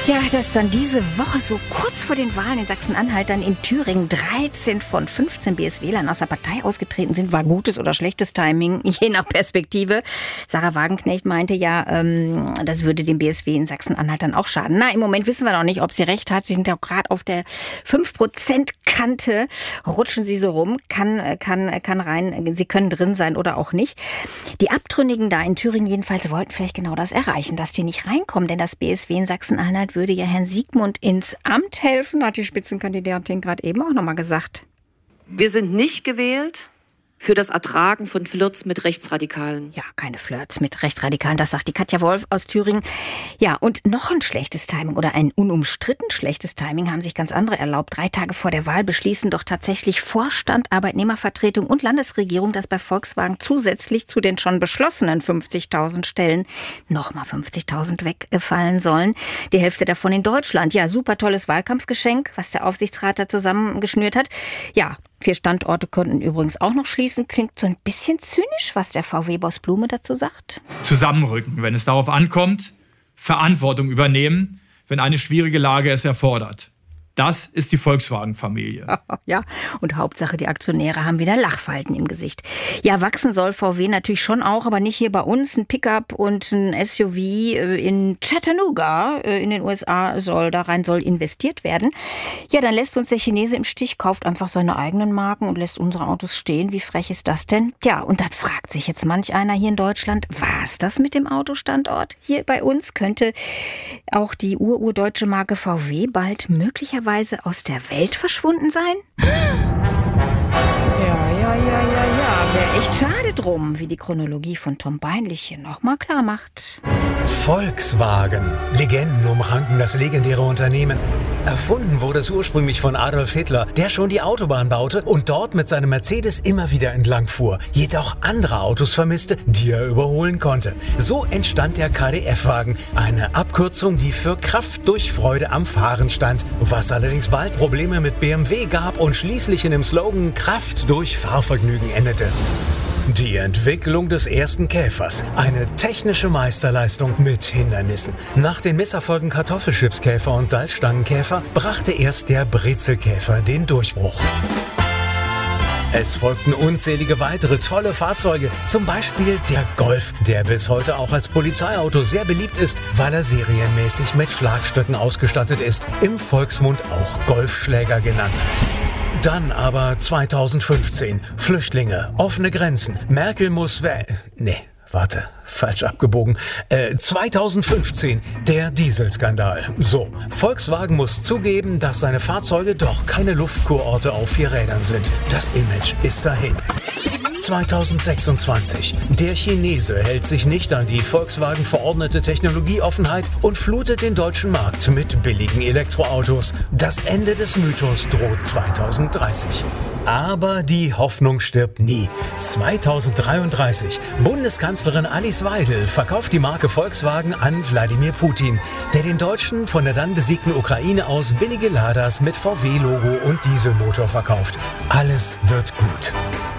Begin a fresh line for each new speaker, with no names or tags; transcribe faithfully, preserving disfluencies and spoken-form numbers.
Ja, dass dann diese Woche so kurz vor den Wahlen in Sachsen-Anhalt dann in Thüringen dreizehn von fünfzehn B S Wählern aus der Partei ausgetreten sind, war gutes oder schlechtes Timing, je nach Perspektive. Sarah Wagenknecht meinte ja, ähm, das würde dem B S W in Sachsen-Anhalt dann auch schaden. Na, im Moment wissen wir noch nicht, ob sie recht hat. Sie sind ja gerade auf der fünf Prozent Kante, rutschen sie so rum, kann, kann, kann rein, sie können drin sein oder auch nicht. Die Abtrünnigen da in Thüringen jedenfalls wollten vielleicht genau das erreichen, dass die nicht reinkommen, denn das B S W in Sachsen-Anhalt würde ja Herrn Siegmund ins Amt helfen, hat die Spitzenkandidatin gerade eben auch nochmal gesagt.
Wir sind nicht gewählt für das Ertragen von Flirts mit Rechtsradikalen.
Ja, keine Flirts mit Rechtsradikalen, das sagt die Katja Wolf aus Thüringen. Ja, und noch ein schlechtes Timing oder ein unumstritten schlechtes Timing haben sich ganz andere erlaubt. Drei Tage vor der Wahl beschließen doch tatsächlich Vorstand, Arbeitnehmervertretung und Landesregierung, dass bei Volkswagen zusätzlich zu den schon beschlossenen fünfzigtausend Stellen nochmal fünfzigtausend wegfallen sollen. Die Hälfte davon in Deutschland. Ja, super tolles Wahlkampfgeschenk, was der Aufsichtsrat da zusammengeschnürt hat. Ja, vier Standorte könnten übrigens auch noch schließen. Klingt so ein bisschen zynisch, was der V W-Boss Blume dazu sagt.
Zusammenrücken, wenn es darauf ankommt, Verantwortung übernehmen, wenn eine schwierige Lage es erfordert. Das ist die Volkswagen-Familie.
Ja, und Hauptsache, die Aktionäre haben wieder Lachfalten im Gesicht. Ja, wachsen soll V W natürlich schon auch, aber nicht hier bei uns. Ein Pickup und ein S U V in Chattanooga in den U S A soll, da rein soll investiert werden. Ja, dann lässt uns der Chinese im Stich, kauft einfach seine eigenen Marken und lässt unsere Autos stehen. Wie frech ist das denn? Tja, und das fragt sich jetzt manch einer hier in Deutschland, war's das mit dem Autostandort? Hier bei uns könnte auch die ur-urdeutsche Marke V W bald möglicherweise aus der Welt verschwunden sein? Ja, ja, ja, ja, ja. Wäre echt schade drum, wie die Chronologie von Tom Beinlich hier nochmal klar macht.
Volkswagen. Legenden umranken das legendäre Unternehmen. Erfunden wurde es ursprünglich von Adolf Hitler, der schon die Autobahn baute und dort mit seinem Mercedes immer wieder entlang fuhr, jedoch andere Autos vermisste, die er überholen konnte. So entstand der K D F-Wagen, eine Abkürzung, die für Kraft durch Freude am Fahren stand, was allerdings bald Probleme mit B M W gab und schließlich in dem Slogan Kraft durch Fahrvergnügen endete. Die Entwicklung des ersten Käfers. Eine technische Meisterleistung mit Hindernissen. Nach den Misserfolgen Kartoffelchipskäfer und Salzstangenkäfer brachte erst der Brezelkäfer den Durchbruch. Es folgten unzählige weitere tolle Fahrzeuge, zum Beispiel der Golf, der bis heute auch als Polizeiauto sehr beliebt ist, weil er serienmäßig mit Schlagstöcken ausgestattet ist, im Volksmund auch Golfschläger genannt. Dann aber zweitausendfünfzehn. Flüchtlinge, offene Grenzen. Merkel muss we... Nee, warte, falsch abgebogen. Äh, zweitausendfünfzehn, der Dieselskandal. So, Volkswagen muss zugeben, dass seine Fahrzeuge doch keine Luftkurorte auf vier Rädern sind. Das Image ist dahin. zweitausendsechsundzwanzig. Der Chinese hält sich nicht an die Volkswagen verordnete Technologieoffenheit und flutet den deutschen Markt mit billigen Elektroautos. Das Ende des Mythos droht zweitausenddreißig. Aber die Hoffnung stirbt nie. zweitausenddreiunddreißig. Bundeskanzlerin Alice Weidel verkauft die Marke Volkswagen an Wladimir Putin, der den Deutschen von der dann besiegten Ukraine aus billige Ladas mit V W-Logo und Dieselmotor verkauft. Alles wird gut.